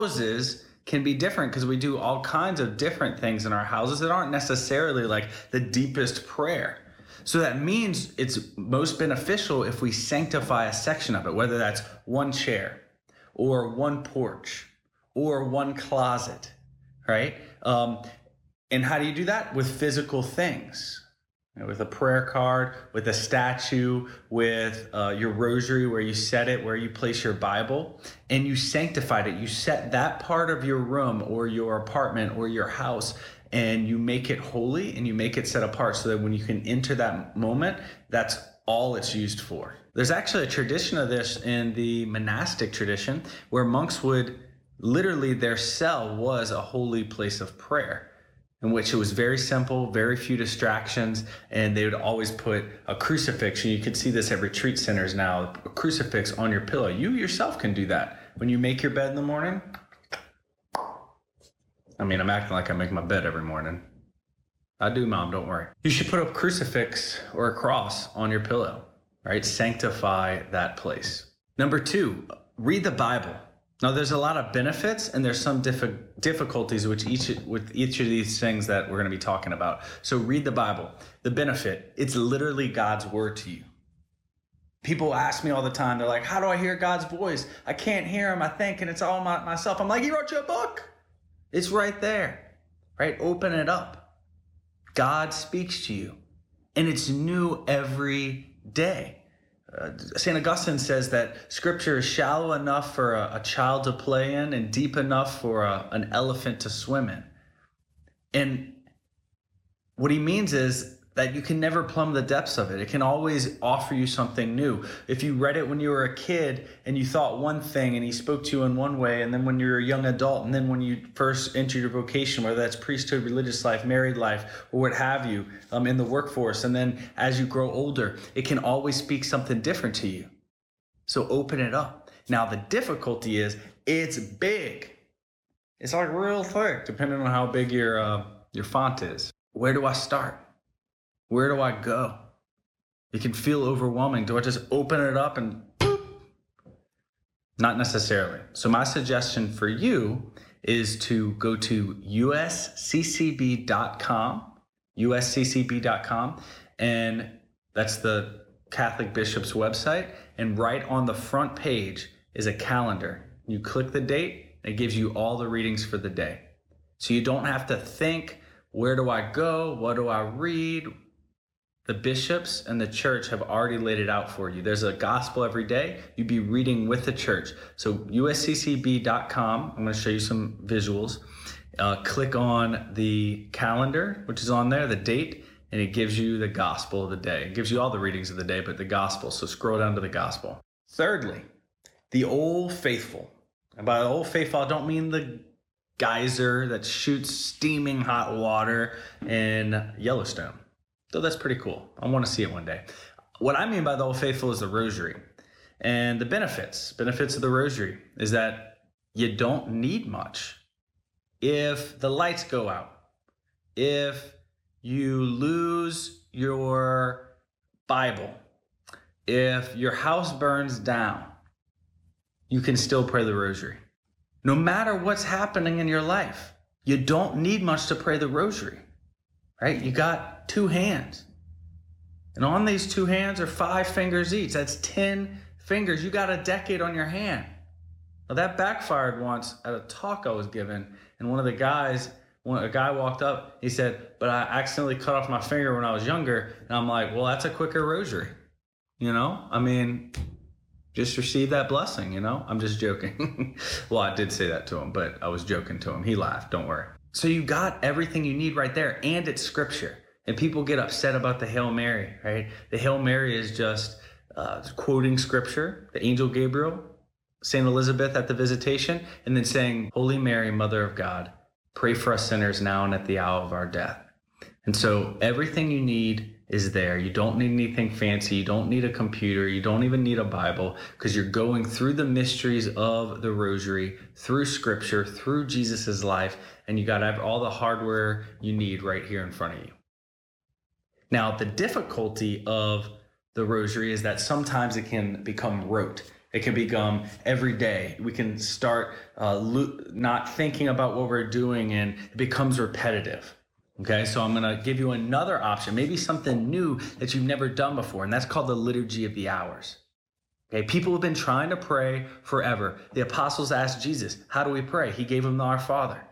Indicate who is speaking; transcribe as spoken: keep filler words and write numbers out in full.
Speaker 1: houses can be different because we do all kinds of different things in our houses that aren't necessarily like the deepest prayer. So that means it's most beneficial if we sanctify a section of it, whether that's one chair or one porch or one closet, right? Um, and how do you do that? With physical things. You know, with a prayer card, with a statue, with uh, your rosary where you set it, where you place your Bible, and you sanctified it. You set that part of your room or your apartment or your house, and you make it holy and you make it set apart so that when you can enter that moment, that's all it's used for. There's actually a tradition of this in the monastic tradition where monks would literally, their cell was a holy place of prayer, in which it was very simple, very few distractions, and they would always put a crucifix. And you can see this at retreat centers now, a crucifix on your pillow. You yourself can do that. When you make your bed in the morning, I mean, I'm acting like I make my bed every morning. I do, Mom, don't worry. You should put a crucifix or a cross on your pillow, right? Sanctify that place. Number two, read the Bible. Now, there's a lot of benefits and there's some diffi- difficulties with each, with each of these things that we're going to be talking about. So read the Bible. The benefit, it's literally God's word to you. People ask me all the time, they're like, how do I hear God's voice? I can't hear him, I think, and it's all my, myself. I'm like, he wrote you a book. It's right there, right? Open it up. God speaks to you, and it's new every day. Uh, Saint Augustine says that scripture is shallow enough for a, a child to play in and deep enough for a, an elephant to swim in. And what he means is that you can never plumb the depths of it. It can always offer you something new. If you read it when you were a kid and you thought one thing and he spoke to you in one way, and then when you're a young adult, and then when you first enter your vocation, whether that's priesthood, religious life, married life, or what have you, um, in the workforce, and then as you grow older, it can always speak something different to you. So open it up. Now, the difficulty is it's big. It's like real thick, depending on how big your uh, your font is. Where do I start? Where do I go? It can feel overwhelming. Do I just open it up and boop? Not necessarily. So my suggestion for you is to go to U S C C B dot com, U S C C B dot com, and that's the Catholic Bishop's website. And right on the front page is a calendar. You click the date, it gives you all the readings for the day. So you don't have to think, where do I go? What do I read? The bishops and the church have already laid it out for you. There's a gospel every day. You'd be reading with the church. So U S C C B dot com, I'm going to show you some visuals. Uh, click on the calendar, which is on there, the date, and it gives you the gospel of the day. It gives you all the readings of the day, but the gospel. So scroll down to the gospel. Thirdly, the Old Faithful. And by the Old Faithful, I don't mean the geyser that shoots steaming hot water in Yellowstone. So that's pretty cool. I want to see it one day. What I mean by the Old Faithful is the rosary. And the benefits, benefits of the rosary is that you don't need much. If the lights go out, if you lose your Bible, if your house burns down, you can still pray the rosary. No matter what's happening in your life, you don't need much to pray the rosary, right? You got two hands. And on these two hands are five fingers each. That's ten fingers. You got a decade on your hand. Now that backfired once at a talk I was given, and one of the guys, when a guy walked up, he said, but I accidentally cut off my finger when I was younger. And I'm like, well, that's a quicker rosary. You know, I mean, just receive that blessing, you know? I'm just joking. Well, I did say that to him, but I was joking to him. He laughed, don't worry. So you got everything you need right there, and it's scripture. And people get upset about the Hail Mary, right? The Hail Mary is just uh, quoting scripture, the angel Gabriel, Saint Elizabeth at the visitation, and then saying, Holy Mary, Mother of God, pray for us sinners now and at the hour of our death. And so everything you need is there. You don't need anything fancy. You don't need a computer. You don't even need a Bible, because you're going through the mysteries of the rosary, through scripture, through Jesus's life, and you got to have all the hardware you need right here in front of you. Now, the difficulty of the rosary is that sometimes it can become rote. It can become every day. We can start uh, lo- not thinking about what we're doing, and it becomes repetitive. Okay, so I'm going to give you another option, maybe something new that you've never done before, and that's called the Liturgy of the Hours. Okay, people have been trying to pray forever. The apostles asked Jesus, how do we pray? He gave them the Our Father.